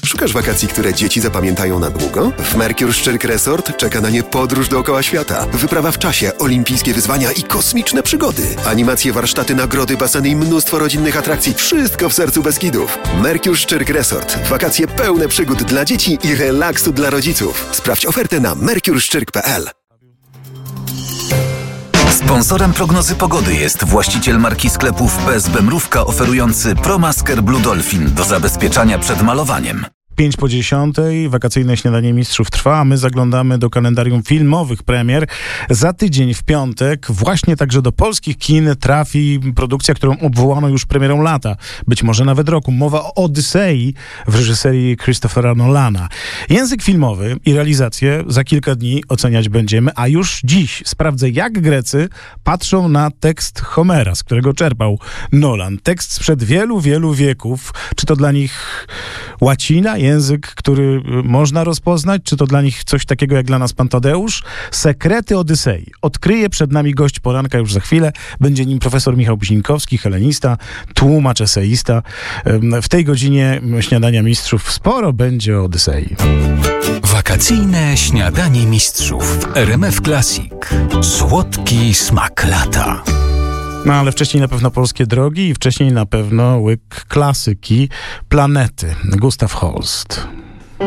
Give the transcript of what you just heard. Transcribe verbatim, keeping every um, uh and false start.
Szukasz wakacji, które dzieci zapamiętają na długo? W Mercure Szczyrk Resort czeka na nie podróż dookoła świata, wyprawa w czasie, olimpijskie wyzwania i kosmiczne przygody. Animacje, warsztaty, nagrody, baseny i mnóstwo rodzinnych atrakcji. Wszystko w sercu Beskidów. Mercure Szczyrk Resort. Wakacje pełne przygód dla dzieci i relaksu dla rodziców. Sprawdź ofertę na mercure szczyrk kropka p l. Sponsorem prognozy pogody jest właściciel marki sklepów P S B Mrówka oferujący ProMasker Blue Dolphin do zabezpieczania przed malowaniem. pięć po dziesiątej, wakacyjne śniadanie mistrzów trwa, a my zaglądamy do kalendarium filmowych premier. Za tydzień w piątek właśnie także do polskich kin trafi produkcja, którą obwołano już premierą lata, być może nawet roku. Mowa o Odysei w reżyserii Christophera Nolana. Język filmowy i realizację za kilka dni oceniać będziemy, a już dziś sprawdzę, jak Grecy patrzą na tekst Homera, z którego czerpał Nolan. Tekst sprzed wielu, wielu wieków. Czy to dla nich łacina, język, który można rozpoznać? Czy to dla nich coś takiego jak dla nas pan Tadeusz? Sekrety Odysei. Odkryje przed nami gość poranka już za chwilę. Będzie nim profesor Michał Bzińkowski, helenista, tłumacz, eseista. W tej godzinie śniadania mistrzów sporo będzie o Odysei. Wakacyjne śniadanie mistrzów w R M F Classic. Słodki smak lata. No ale wcześniej na pewno polskie drogi i wcześniej na pewno łyk klasyki Planety. Gustav Holst.